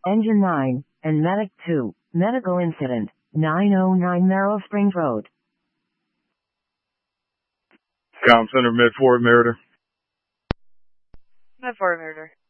Engine 9, and Medic 2, medical incident, 909 Merrill Springs Road. Com Center, Med 4, Meritor. Med 4, Meritor.